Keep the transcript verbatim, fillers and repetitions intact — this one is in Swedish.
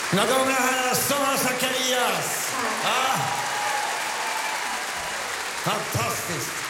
Mina damer och herrar, Sara Zacharias. Ah. Fantastiskt.